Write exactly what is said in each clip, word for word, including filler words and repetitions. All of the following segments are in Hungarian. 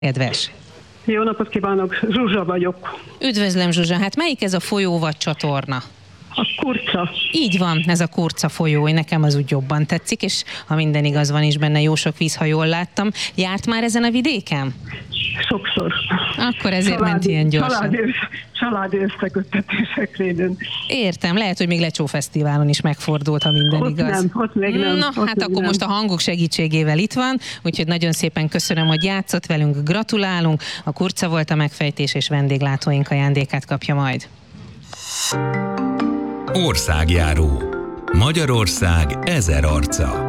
Kedves! Jó napot kívánok, Zsuzsa vagyok. Üdvözlöm, Zsuzsa. Hát melyik ez a folyó vagy csatorna? A Kurca. Így van, ez a Kurca folyó, nekem az úgy jobban tetszik, és ha minden igaz, van is benne jó sok víz, ha jól láttam. Járt már ezen a vidéken? Sokszor. Akkor ezért családi, ment ilyen gyorsan. Családi, családi összeköttetések révén. Értem, lehet, hogy még Lecsó Fesztiválon is megfordult, ha minden ott igaz. Nem, ott még nem. Na, ott hát akkor nem. most a hangok segítségével itt van, úgyhogy nagyon szépen köszönöm, hogy játszott velünk, gratulálunk. A Kurca volt a megfejtés, és vendéglátóink ajándékát kapja majd. Országjáró. Magyarország ezer arca.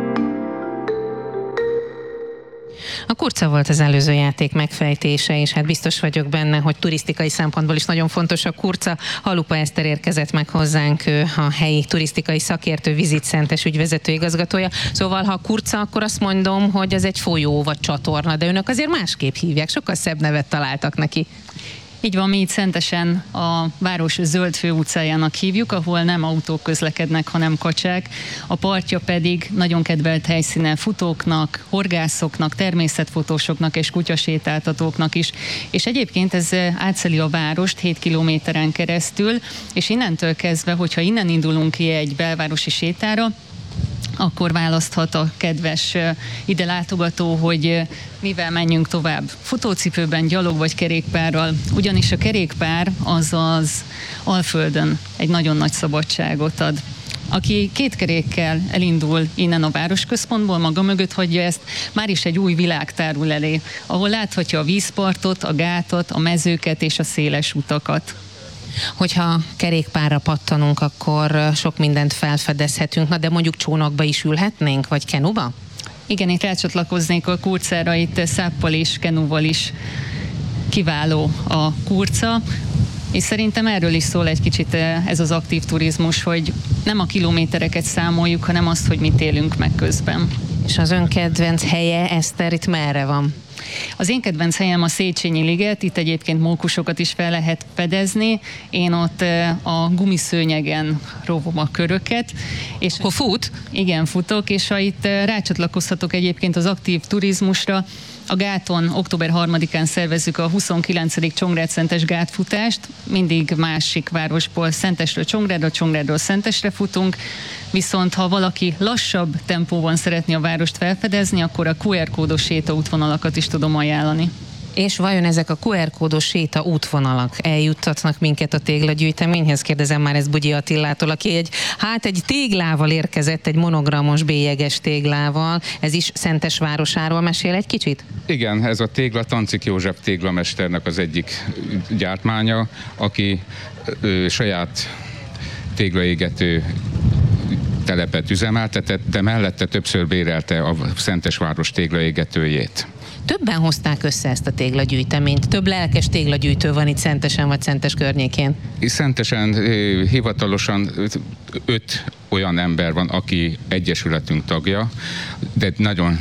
A Kurca volt az előző játék megfejtése, és hát biztos vagyok benne, hogy turisztikai szempontból is nagyon fontos a Kurca. Halupa Eszter érkezett meg hozzánk, ő a helyi turisztikai szakértő, Visit Szentes ügyvezető igazgatója. Szóval, ha Kurca, akkor azt mondom, hogy ez egy folyó vagy csatorna, de önök azért másképp hívják, sokkal szebb nevet találtak neki. Így van, mi itt Szentesen a város zöld főutcájának hívjuk, ahol nem autók közlekednek, hanem kacsák. A partja pedig nagyon kedvelt helyszíne futóknak, horgászoknak, természetfotósoknak és kutyasétáltatóknak is. És egyébként ez átszeli a várost hét kilométeren keresztül, és innentől kezdve, hogyha innen indulunk ki egy belvárosi sétára, akkor választhat a kedves ide látogató, hogy mivel menjünk tovább. Futócipőben, gyalog vagy kerékpárral, ugyanis a kerékpár az az Alföldön egy nagyon nagy szabadságot ad. Aki két kerékkel elindul innen a városközpontból, maga mögött hagyja ezt, már is egy új világ tárul elé, ahol láthatja a vízpartot, a gátat, a mezőket és a széles utakat. Hogyha kerékpárra pattanunk, akkor sok mindent felfedezhetünk, na de mondjuk csónakba is ülhetnénk, vagy kenuba? Igen, itt rácsatlakoznék a Kurcára, itt száppal és kenuval is kiváló a Kurca, és szerintem erről is szól egy kicsit ez az aktív turizmus, hogy nem a kilométereket számoljuk, hanem azt, hogy mit élünk meg közben. És az ön kedvenc helye, Eszter, itt merre van? Az én kedvenc helyem a Széchenyi liget, itt egyébként mókusokat is fel lehet fedezni. Én ott a gumiszőnyegen róvom a köröket. És Hol fut? Igen, futok, és ha itt rácsatlakozhatok egyébként az aktív turizmusra, a gáton október harmadikán szervezzük a huszonkilencedik Csongrád-Szentes gátfutást. Mindig másik városból, Szentesről Csongrádra, Csongrádról Szentesre futunk. Viszont ha valaki lassabb tempóban szeretné a várost felfedezni, akkor a kú er kódos sétaútvonalakat is tudom ajánlani. És vajon ezek a kú er kódos séta útvonalak eljuttatnak minket a téglagyűjteményhez? Kérdezem már ezt Bugyi Attilától, aki egy, hát egy téglával érkezett, egy monogramos bélyeges téglával. Ez is Szentes városáról mesél egy kicsit? Igen, ez a tégla Tancik József téglamesternek az egyik gyártmánya, aki ö, saját téglaégető telepet üzemeltetett, de mellette többször bérelte a Szentesváros téglaégetőjét. Többen hozták össze ezt a téglagyűjteményt. Több lelkes téglagyűjtő van itt Szentesen vagy Szentes környékén? Szentesen hivatalosan öt olyan ember van, aki egyesületünk tagja, de nagyon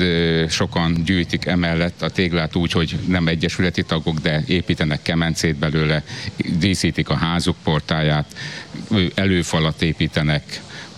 sokan gyűjtik emellett a téglát úgy, hogy nem egyesületi tagok, de építenek kemencét belőle, díszítik a házuk portáját, előfalat építenek,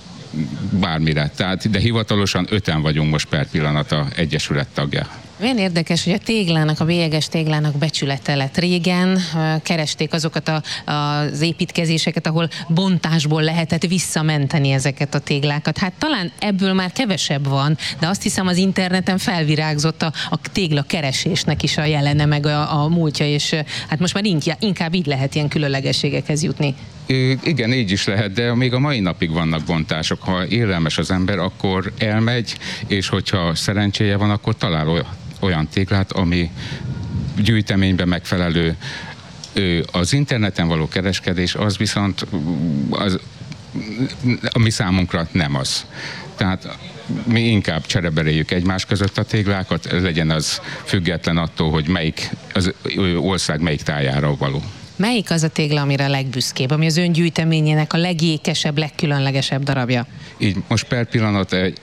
bármire. Tehát, de hivatalosan öten vagyunk most per pillanat a egyesület tagja. Olyan érdekes, hogy a téglának, a bélyeges téglának becsülete lett. Régen keresték azokat a, az építkezéseket, ahol bontásból lehetett visszamenteni ezeket a téglákat. Hát talán ebből már kevesebb van, de azt hiszem az interneten felvirágzott a, a tégla keresésnek is a jelene, meg a, a múltja, és hát most már inkább, inkább így lehet ilyen különlegességekhez jutni. Igen, így is lehet, de még a mai napig vannak bontások. Ha élelmes az ember, akkor elmegy, és hogyha szerencséje van, akkor talál olyan, olyan téglát, ami gyűjteményben megfelelő. Az interneten való kereskedés az viszont az, a mi számunkra nem az. Tehát mi inkább csereberéljük egymás között a téglákat, legyen az független attól, hogy melyik az ország melyik tájára való. Melyik az a tégla, amire a legbüszkébb, ami az ön gyűjteményének a legékesebb, legkülönlegesebb darabja? Így most per pillanat egy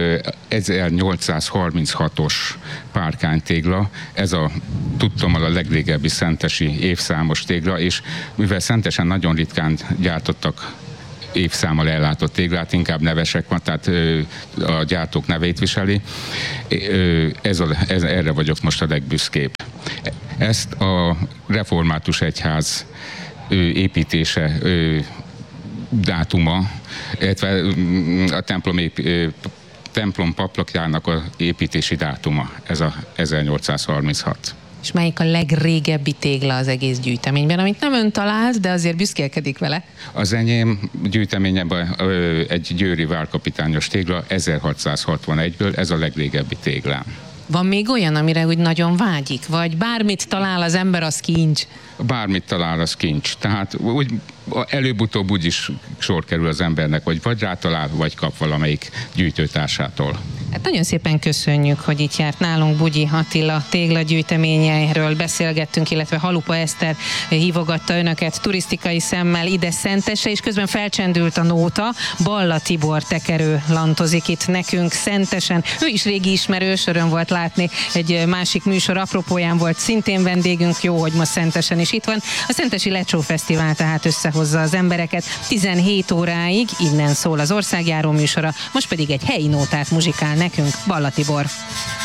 ezernyolcszázharminchatos párkánytégla, ez a tudtommal a legrégebbi szentesi évszámos tégla, és mivel Szentesen nagyon ritkán gyártottak évszámmal ellátott téglát, inkább nevesek van, tehát a gyártók nevét viseli. Ez a, ez, erre vagyok most a legbüszkébb. Ezt a református egyház építése dátuma, illetve a templom, ép, templom paplakjának a építési dátuma, ez a ezernyolcszázharminchat. És melyik a legrégebbi tégla az egész gyűjteményben, amit nem ön talált, de azért büszkélkedik vele? Az enyém gyűjteményeben egy győri várkapitányos tégla ezerhatszázhatvanegyből, ez a legrégebbi téglám. Van még olyan, amire úgy nagyon vágyik? Vagy bármit talál az ember, az kincs? Bármit talál, az kincs. Tehát úgy, előbb-utóbb úgy is sor kerül az embernek, hogy vagy rátalál, vagy kap valamelyik gyűjtőtársától. Hát nagyon szépen köszönjük, hogy itt járt nálunk Bugyi Attila téglagyűjteményeiről beszélgettünk, illetve Halupa Eszter hívogatta önöket turisztikai szemmel ide Szentesre, és közben felcsendült a nóta. Balla Tibor tekerő lantozik itt nekünk Szentesen. Ő is régi ismerős, öröm volt látni, egy másik műsor apropóján volt szintén vendégünk, jó, hogy ma Szentesen is itt van. A Szentesi Lecsó Fesztivál tehát összehozza az embereket. tizenhét óráig innen szól az országjáró műsora, most pedig egy helyi nótát muzsikál nekünk Balla Tibor.